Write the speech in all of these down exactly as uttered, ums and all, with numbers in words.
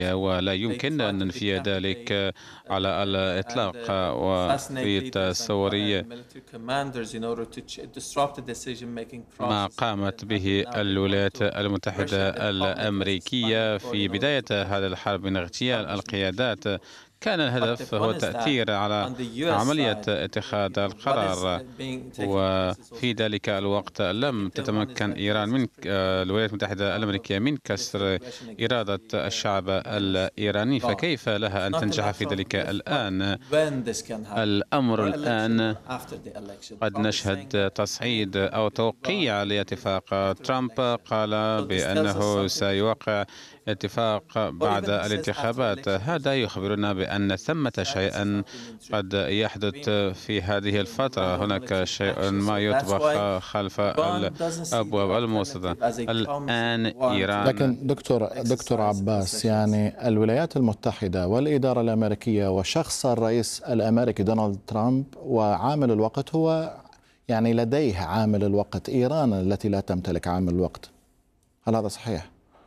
ولا يمكن أن ننفي ذلك على الإطلاق. وفي تصوري ما قامت به الولايات المتحدة الأمريكية في بداية هذه الحرب من اغتيال القيادات كان الهدف هو التأثير على عملية اتخاذ القرار. وفي ذلك الوقت لم تتمكن إيران من الولايات المتحدة الأمريكية من كسر إرادة الشعب الإيراني، فكيف لها أن تنجح في ذلك الآن؟ الأمر الآن قد نشهد تصعيد أو توقيع لاتفاق. ترامب قال بأنه سيوقع اتفاق بعد الانتخابات. هذا يخبرنا بأن ثمة شيئا قد يحدث في هذه الفترة. هناك شيء ما يطبخ خلف الأبواب الموصدة الآن. إيران لكن دكتور دكتور عباس، يعني الولايات المتحدة والإدارة الأمريكية وشخص الرئيس الأمريكي دونالد ترامب، وعامل الوقت هو يعني لديه عامل الوقت. إيران التي لا تمتلك عامل الوقت. هل هذا صحيح؟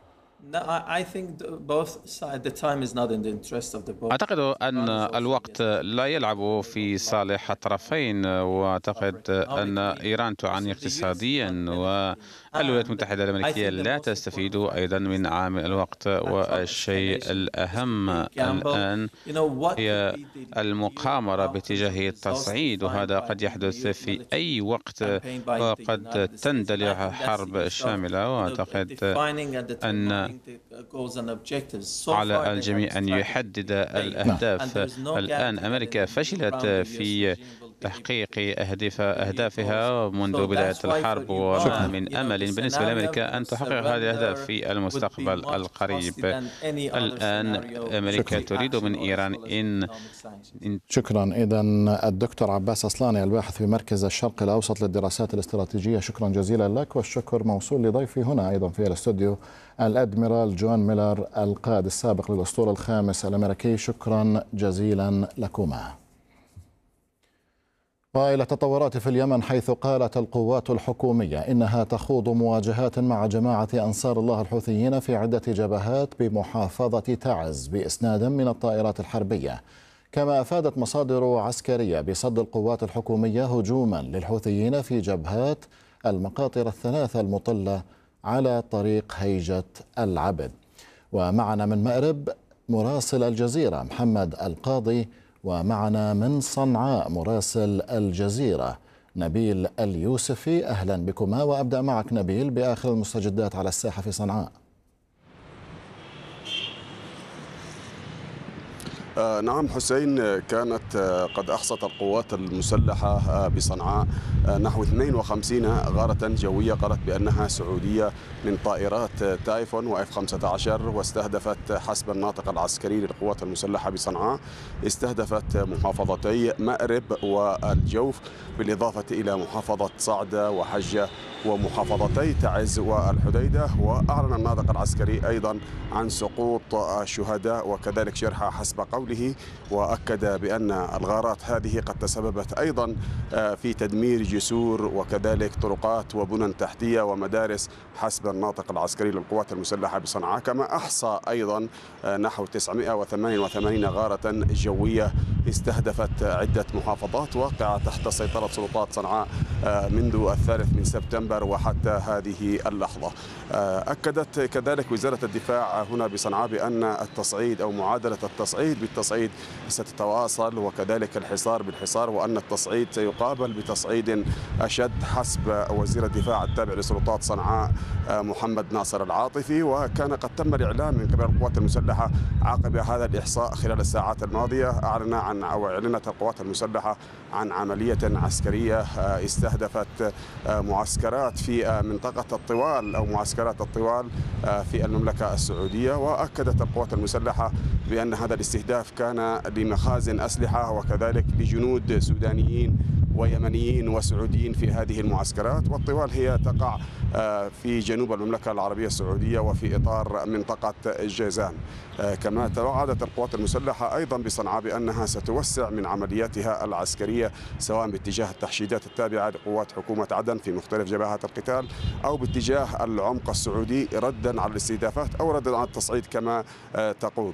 أعتقد أن الوقت لا يلعب في صالح الطرفين، وأعتقد أن إيران تعاني اقتصاديا والولايات المتحدة الأمريكية لا تستفيد أيضا من عامل الوقت. والشيء الأهم الآن هي المقامرة باتجاه التصعيد، وهذا قد يحدث في أي وقت وقد تندلع حرب شاملة. وأعتقد أن على الجميع أن يحدد الأهداف. الآن أمريكا فشلت في تحقيق أهداف أهدافها منذ بداية الحرب، ومن أمل بالنسبة لأمريكا أن تحقق هذه الأهداف في المستقبل القريب. الآن أمريكا تريد من إيران إن, إن شكرا. إذا الدكتور عباس أصلاني، الباحث في مركز الشرق الأوسط للدراسات الاستراتيجية، شكرا جزيلا لك. والشكر موصول لضيفي هنا أيضا في الاستوديو الأدميرال جون ميلر، القائد السابق للأسطول الخامس الأمريكي. شكرا جزيلا لكما. وإلى تطورات في اليمن، حيث قالت القوات الحكومية إنها تخوض مواجهات مع جماعة أنصار الله الحوثيين في عدة جبهات بمحافظة تعز بإسناد من الطائرات الحربية. كما أفادت مصادر عسكرية بصد القوات الحكومية هجوما للحوثيين في جبهات المقاطر الثلاثة المطلة على طريق هيجة العبد. ومعنا من مأرب مراسل الجزيرة محمد القاضي، ومعنا من صنعاء مراسل الجزيرة نبيل اليوسفي. أهلا بكما، وأبدأ معك نبيل بآخر المستجدات على الساحة في صنعاء. آه نعم حسين، كانت آه قد أحصت القوات المسلحة آه بصنعاء آه نحو اثنين وخمسين غارة جوية قالت بأنها سعودية من طائرات تايفون وإف خمسة عشر، واستهدفت حسب الناطق العسكري للقوات المسلحة بصنعاء استهدفت محافظتي مأرب والجوف، بالإضافة إلى محافظة صعدة وحجة ومحافظتي تعز والحديدة. وأعلن الناطق العسكري أيضا عن سقوط الشهداء وكذلك جرحى حسب قوله، وأكد بأن الغارات هذه قد تسببت أيضا في تدمير جسور وكذلك طرقات وبنى تحتية ومدارس حسب الناطق العسكري للقوات المسلحة بصنعاء. كما أحصى أيضا نحو تسعمئة وثمانية وثمانين غارة جوية استهدفت عدة محافظات واقعة تحت سيطرة سلطات صنعاء منذ الثالث من سبتمبر وحتى هذه اللحظة. أكدت كذلك وزارة الدفاع هنا بصنعاء بأن التصعيد أو معادلة التصعيد بالتصعيد ستتواصل، وكذلك الحصار بالحصار، وأن التصعيد سيقابل بتصعيد أشد حسب وزير الدفاع التابع لسلطات صنعاء محمد ناصر العاطفي. وكان قد تم الإعلان من قبل القوات المسلحة عقب هذا الإحصاء خلال الساعات الماضية، أعلن عن أو أعلنت القوات المسلحة عن عملية عسكرية استهدفت معسكرات في منطقة الطوال أو معسكرات الطوال في المملكة السعودية. وأكدت القوات المسلحة بأن هذا الاستهداف كان لمخازن أسلحة وكذلك لجنود سودانيين ويمنيين وسعوديين في هذه المعسكرات، والطوال هي تقع في جنوب المملكة العربية السعودية وفي إطار منطقة جازان. كما توعدت القوات المسلحة أيضا بصنعاء بأنها ستوسع من عملياتها العسكرية سواء باتجاه التحشيدات التابعة لقوات حكومة عدن في مختلف جبهات القتال أو باتجاه العمق السعودي ردا على الاستهدافات أو ردا على التصعيد كما تقول.